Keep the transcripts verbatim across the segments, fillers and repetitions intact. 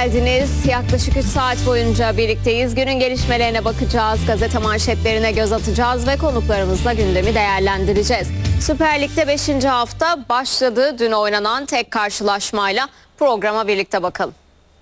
geldiniz. Yaklaşık üç saat boyunca birlikteyiz. Günün gelişmelerine bakacağız, gazete manşetlerine göz atacağız ve konuklarımızla gündemi değerlendireceğiz. Süper Lig'de beşinci hafta başladı. Dün oynanan tek karşılaşmayla programa birlikte bakalım.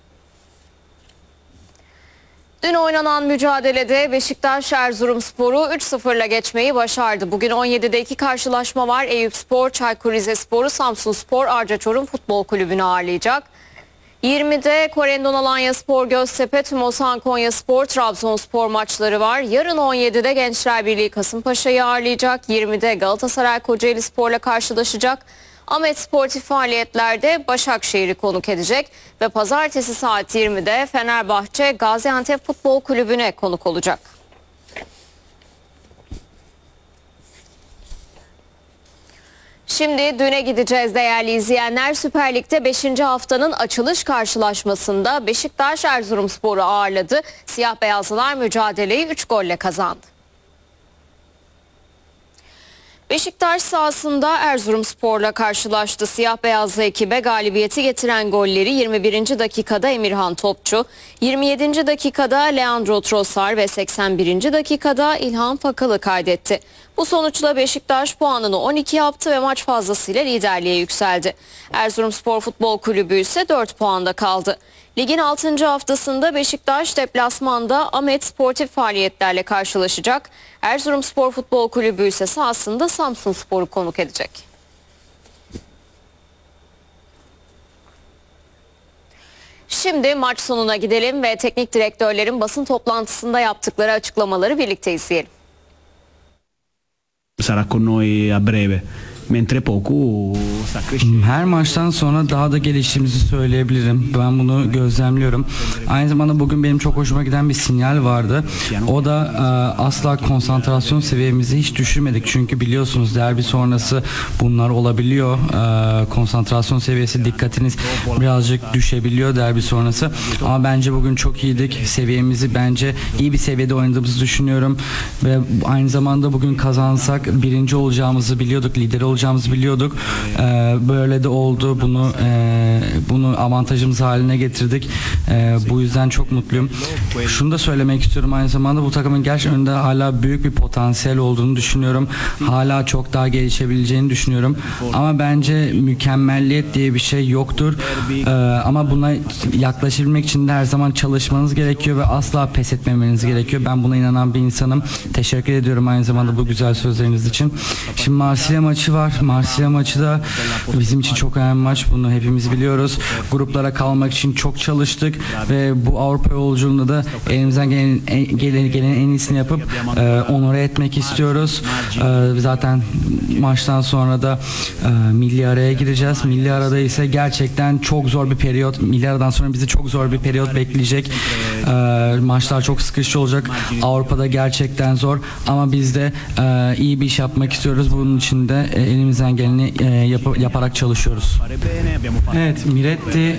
Dün oynanan mücadelede Beşiktaş Erzurumspor'u üç sıfırla geçmeyi başardı. Bugün on yedide iki karşılaşma var. Eyüpspor, Çaykur Rizespor'u, Samsunspor, Arca Çorum Futbol Kulübü'nü ağırlayacak. yirmide Korendon Alanyaspor, Göztepe, Tümosan Konyaspor, Trabzonspor maçları var. Yarın on yedide Gençler Birliği Kasımpaşa'yı ağırlayacak. yirmide Galatasaray Kocaelispor'la karşılaşacak. Ahmet Sportif faaliyetlerde Başakşehir'i konuk edecek ve pazartesi saat yirmide Fenerbahçe Gaziantep Futbol Kulübü'ne konuk olacak. Şimdi düne gideceğiz değerli izleyenler. Süper Lig'de beşinci haftanın açılış karşılaşmasında Beşiktaş Erzurumspor'u ağırladı. Siyah beyazlılar mücadeleyi üç golle kazandı. Beşiktaş sahasında Erzurumspor'la karşılaştı. Siyah beyazlı ekibe galibiyeti getiren golleri yirmi birinci dakikada Emirhan Topçu, yirmi yedinci dakikada Leandro Trossard ve seksen birinci dakikada İlhan Fakalı kaydetti. Bu sonuçla Beşiktaş puanını on iki yaptı ve maç fazlasıyla liderliğe yükseldi. Erzurumspor Futbol Kulübü ise dört puanda kaldı. Ligin altıncı haftasında Beşiktaş deplasmanda Ahmet Sportif faaliyetlerle karşılaşacak. Erzurumspor Futbol Kulübü ise sahasında Samsunspor'u konuk edecek. Şimdi maç sonuna gidelim ve teknik direktörlerin basın toplantısında yaptıkları açıklamaları birlikte izleyelim. Sarà con noi a breve. Mentre Poku sta crescendo. Her maçtan sonra daha da geliştiğimizi söyleyebilirim. Ben bunu gözlemliyorum. Aynı zamanda bugün benim çok hoşuma giden bir sinyal vardı. O da e, asla konsantrasyon seviyemizi hiç düşürmedik. Çünkü biliyorsunuz derbi sonrası bunlar olabiliyor. E, konsantrasyon seviyesi, dikkatiniz birazcık düşebiliyor derbi sonrası. Ama bence bugün çok iyiydik. Seviyemizi bence iyi bir seviyede oynadığımızı düşünüyorum. Ve aynı zamanda bugün kazansak birinci olacağımızı biliyorduk, lider olacağımızı biliyorduk. Ee, böyle de oldu. Bunu e, bunu avantajımız haline getirdik. Ee, bu yüzden çok mutluyum. Şunu da söylemek istiyorum, aynı zamanda bu takımın gerçekten önünde hala büyük bir potansiyel olduğunu düşünüyorum. Hala çok daha gelişebileceğini düşünüyorum. Ama bence mükemmelliyet diye bir şey yoktur. Ee, ama buna yaklaşabilmek için de her zaman çalışmanız gerekiyor ve asla pes etmemeniz gerekiyor. Ben buna inanan bir insanım. Teşekkür ediyorum aynı zamanda bu güzel sözleriniz için. Şimdi Marsilya maçı var. Marsilya maçı da bizim için çok önemli maç. Bunu hepimiz biliyoruz. Gruplara kalmak için çok çalıştık ve bu Avrupa yolculuğunda da elimizden gelen, gelen, gelen en iyisini yapıp e, onore etmek istiyoruz. E, zaten maçtan sonra da e, milli araya gireceğiz. Milli arada ise gerçekten çok zor bir periyot. Milli aradan sonra bizi çok zor bir periyot bekleyecek. E, maçlar çok sıkışıcı olacak. Avrupa'da gerçekten zor ama biz de e, iyi bir iş yapmak istiyoruz. Bunun için de e, elimizden geleni e, yap- yaparak çalışıyoruz. Evet, Miretti e,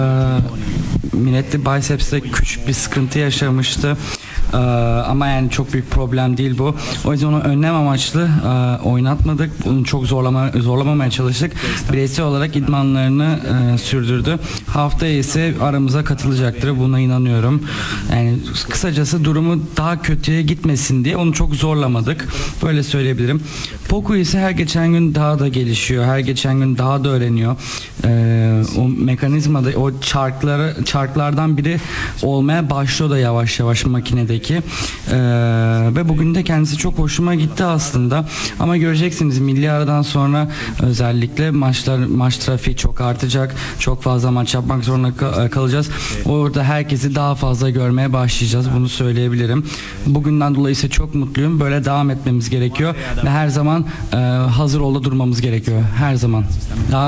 Miretti biceps'te küçük bir sıkıntı yaşamıştı. Ee, ama yani çok büyük problem değil bu. O yüzden onu önlem amaçlı e, oynatmadık. Bunu çok zorlama zorlamamaya çalıştık. Bireysel olarak idmanlarını e, sürdürdü. Haftaya ise aramıza katılacaktır. Buna inanıyorum. Yani kısacası durumu daha kötüye gitmesin diye onu çok zorlamadık. Böyle söyleyebilirim. Poku ise her geçen gün daha da gelişiyor. Her geçen gün daha da öğreniyor. Ee, o mekanizmada o çarkları çarklardan biri olmaya başlıyor da yavaş yavaş makinedeki. Ee, ve bugün de kendisi çok hoşuma gitti aslında. Ama göreceksiniz milli aradan sonra özellikle maçlar maç trafiği çok artacak. Çok fazla maç yapmak zorunda kalacağız. Orada herkesi daha fazla görmeye başlayacağız. Bunu söyleyebilirim. Bugünden dolayı ise çok mutluyum. Böyle devam etmemiz gerekiyor ve her zaman e, hazır olda durmamız gerekiyor. Her zaman. Daha